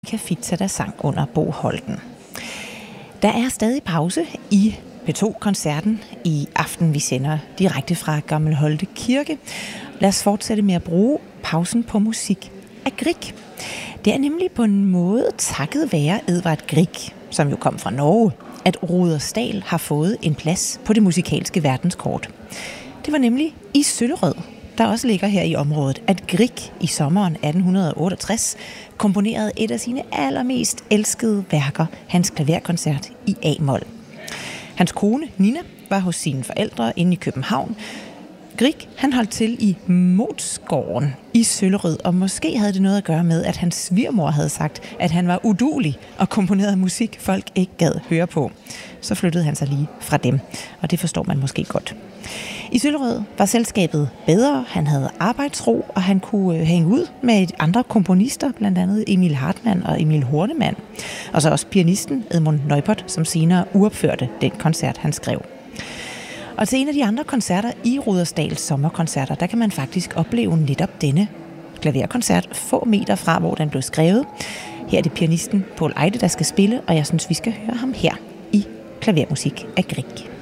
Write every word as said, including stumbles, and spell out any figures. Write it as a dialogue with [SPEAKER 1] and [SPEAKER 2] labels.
[SPEAKER 1] Fitza, der sang under Bo Holten. Der er stadig pause i P to-koncerten i aften. Vi sender direkte fra Gammel Holte Kirke. Lad os fortsætte med at bruge pausen på musik af Grieg. Det er nemlig på en måde takket være Edvard Grieg, som jo kom fra Norge, at Rudersdal har fået en plads på det musikalske verdenskort. Det var nemlig i Søllerød, der også ligger her i området, at Grieg i sommeren atten otteogtres komponerede et af sine allermest elskede værker, hans klaverkoncert i A-mol. Hans kone, Nina, var hos sine forældre inde i København. Grieg, han holdt til i Motsgården i Søllerød, og måske havde det noget at gøre med, at hans svigermor havde sagt, at han var uduelig og komponerede musik, folk ikke gad høre på. Så flyttede han sig lige fra dem, og det forstår man måske godt. I Søllerød var selskabet bedre, han havde arbejdsro, og han kunne hænge ud med andre komponister, blandt andet Emil Hartmann og Emil Hornemann, og så også pianisten Edmund Neupert, som senere uopførte den koncert, han skrev. Og til en af de andre koncerter i Rudersdals sommerkoncerter, der kan man faktisk opleve netop denne klaverkoncert få meter fra, hvor den blev skrevet. Her er det pianisten Paul Eide, der skal spille, og jeg synes, vi skal høre ham her i klavermusik af Grieg.